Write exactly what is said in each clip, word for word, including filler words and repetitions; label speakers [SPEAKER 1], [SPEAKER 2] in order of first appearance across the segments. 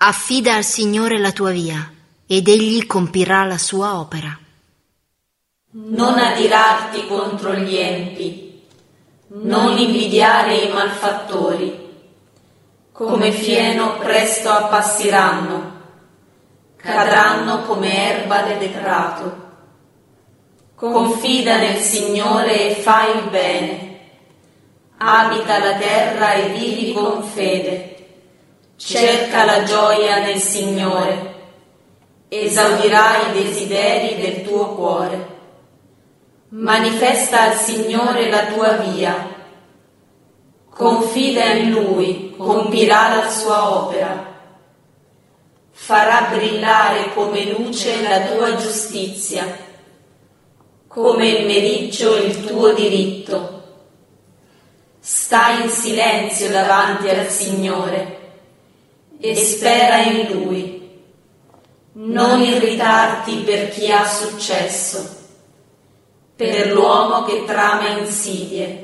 [SPEAKER 1] Affida al Signore la tua via, ed Egli compirà la sua opera.
[SPEAKER 2] Non adirarti contro gli empi, non invidiare i malfattori. Come fieno presto appassiranno, cadranno come erba del decrato. Confida nel Signore e fai il bene. Abita la terra e vivi con fede. Cerca la gioia nel Signore. Esaudirai i desideri del tuo cuore. Manifesta al Signore la tua via. Confida in Lui, compirà la sua opera. Farà brillare come luce la tua giustizia, come il meriggio il tuo diritto. Stai in silenzio davanti al Signore e spera in Lui. Non irritarti per chi ha successo, per l'uomo che trama insidie.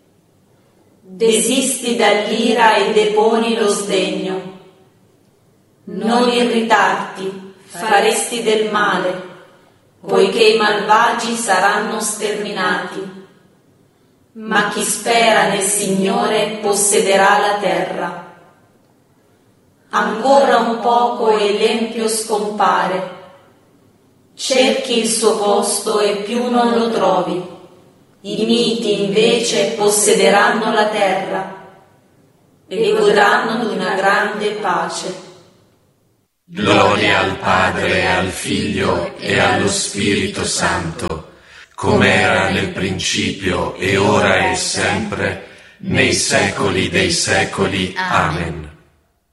[SPEAKER 2] Desisti dall'ira e deponi lo sdegno. Non irritarti, faresti del male, poiché i malvagi saranno sterminati. Ma chi spera nel Signore possederà la terra. Ancora un poco e l'empio scompare. Cerchi il suo posto e più non lo trovi. I miti invece possederanno la terra e godranno di una grande pace.
[SPEAKER 3] Gloria al Padre, al Figlio e allo Spirito Santo, come era nel principio e ora e sempre, nei secoli dei secoli. Amen.